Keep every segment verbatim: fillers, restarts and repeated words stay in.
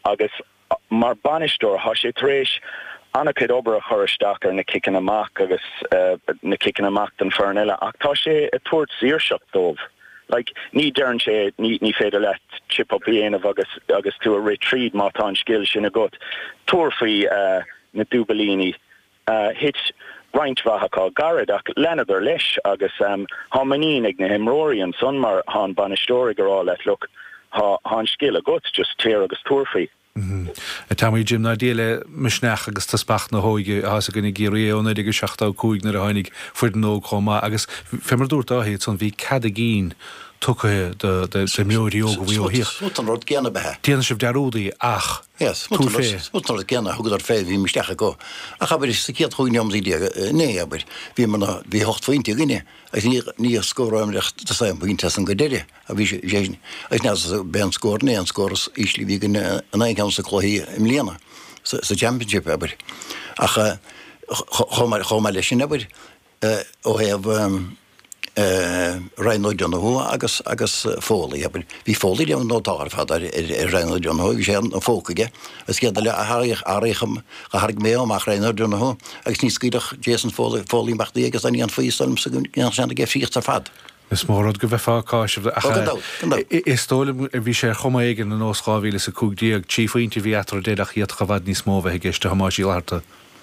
agus mar banistor ha sé tréis anna kid ober a choristeachar na kicking amach agus uh, na kicking amach den fernella ach tá sé a tuairt sírsach dómh. Like ní dern sé ní ní féidir let chip up í of agus agus to a retreat má tá skill sin a got tuair faoi uh, na Dubalini uh, hit Reintvacha garad ach lenadar leis agus um, ha manín ag na himróí an son mar han banistóri gorá let look ha han skill a got just tear agus tuair faoi. Táí Jim na déile misneach agus taspach na hóige as a gona géíonna ag seachtá cúig na a hainnig fuir den nó chomá agus femar dúirt áhéad son bhí cad a gín tucha de méorí óga bhí ó híoch. Smut an rud ceanna bethe. Déana sibh dearúdaí ach. Yes, smut an rud ceanna thugad ar féid bhí misteach go. Ach aber is céad chuoineam sí né aber bhí man bhí hocht faointe gine ag ní scóráim recht tá sam bhainte an go déire a bhí sé ag ná ben scór né an scóras íslí bhí gan an aigán sa chlóí im léana sa championship aber. Ach chomar leis sin aber ó heh Reinhold John Ho agus agus fólaí aber bhí fólaí deann nótáir fad ar Reinhold John Ho, bhí sé an fócaige agus céad le athraíoch áraícham a thraig mé amach Reinhold John Ho agus ní scíadach Jason fólaí fólaí machtaí agus a ní an faoístalm sa gin sena ge fríocht ar fad. Is mórad go bheith fááisih is tóla bhí sé chomaigin an nóscáhíle sa cúgdíag tíointe bhí atar déadach iad chahad níos móbh ag iste hamáisí láta.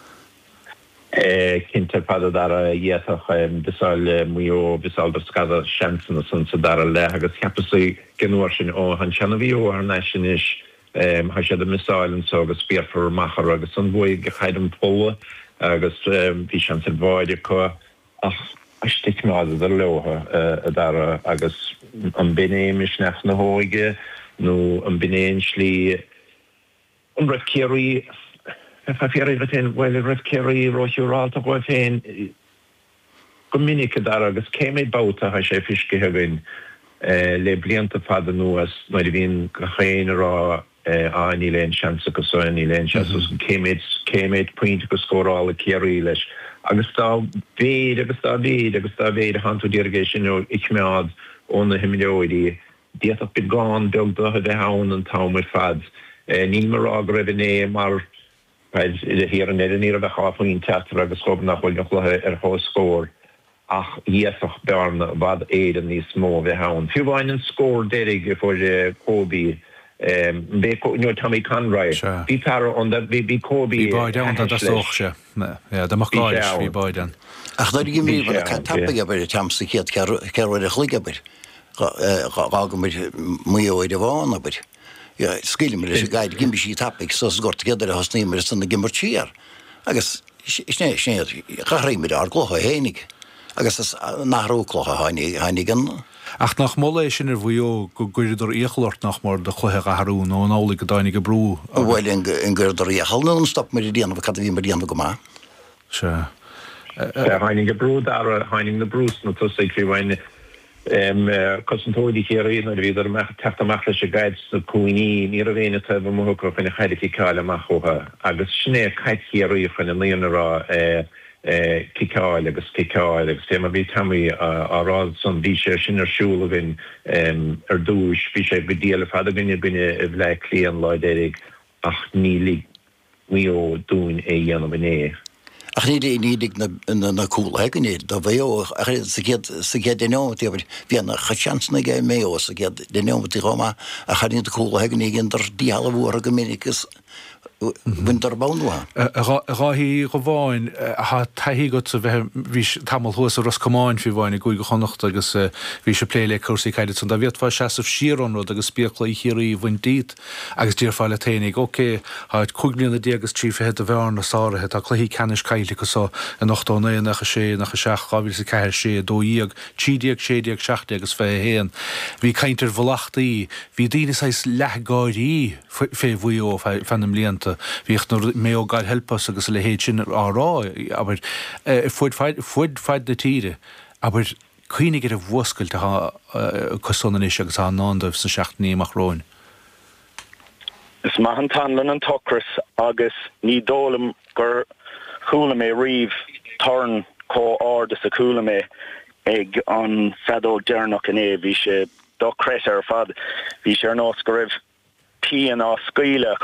Cinnte pada dar a dhéach bisáil muo bisáil dar scada seansan san sa dar le agus cheapasí genúir sin ó han seanna bhío ar na sin is ha sé a misáil so agus spearfar machar agus an bhfuil go chaidm póla agus bhí sean sa bháide chu ach stiicnáid ar leotha a dar agus an binéim is nech na hóige nó an binéin slí an rah céirí Fa fi rhaid fe'n wel rhaid ceri roiwrol ta gwaith fe'n gominic dar agus cemid bawta ha sé fisge hegin le blianta fada nhw as naid fi'n gachéin ra a ni le'n sians agus o ni le'n sians os cemid cemid pwynt agus sgorol y ceri leis agus da fyd agus da fyd agus da fyd hantu dirigation o ichmead o'n y hymilioedi dieth o byd gan dog da hyd e hawn yn tawmwyr fad ni'n marag rydyn mar hier en neder neer de gaaf van in teater agus schoop nach wel nog er ho score ach jesach bern wat eden die små we hound fu wein een score dedig voor de Kobe ehm be no Tommy Conroy die par on dat be be Kobe by down dat toch ja dat mag gaar wie by dan ach dat gi me kan tappe bij de champs die het ker de glikker ga ga met moeie de waan aber Ja, skilli mér þessi gæti gimbi sí tapik, svo gott getur að hasni mér stanna gimur tíar. Agus sné sné, garri mér ar gloha heinig. Agus das nahrú gloha heinig heinigan. Ach nach molle sin er bhuio go guridir íchlort nach mar de chothe harún ó nálig go dainige brú. Well in in guridir íchal non stop mér di an kat vi mér di an go ma. Se. Ja, heinig brú dar heinig de brús no to sei kviine. Um, uh, Concentódi hier in er wieder mach tachtamachliche guides de Queenie ni revene te be mo ko fene heilige kale machoha agus sne kait hier van en leonera eh eh kikale agus kikale sema vi tami a son vishe sinner shule in um er douche vishe bedele fader bin bin e vlei klien loidedig ach ni we o doen e jano bene Ach ní ní na na cool hegin da bhé se get se get de no tí vi na chansna ge mé o se get de no tí Roma a cha ní de cool hegin gin der diale woor geminikus winterbouwa. Ra hí go bháin ha taihí go sa bheit ví tamil hos a roscomáin fi bháin go go chonacht agus ví se pléile cuasí caiide san da viet fá seaamh síron rud agus spiacla chéirí bhaintít agus dír fáile ténig oké ha cúglianna dé agus trífa het a bhearna sáirithe a chluhí canis caiile go sa an nachtána nach sé nach seach gabil sa ceir sé dóíag tídiaag sédiaag seachta agus fé héan hí caiintear bhlachtaí hí daine sais leithgáirí fé bhuió fannim líanta Vich nur meo gal helpas agus le héin árá, aber fuid fuid fuid de tíre, aber cuiine get a bhhuascail ha cosonna is agus an nándamh sa seachtní amach roin. Is mahan tanlan an tocras agus ní dólam gur chúla mé riomh tarn có áda sa chúla mé ag an fedó dearnach in é bhí sé do creis ar fad bhí sé ar nás go raibh tí an á scaoile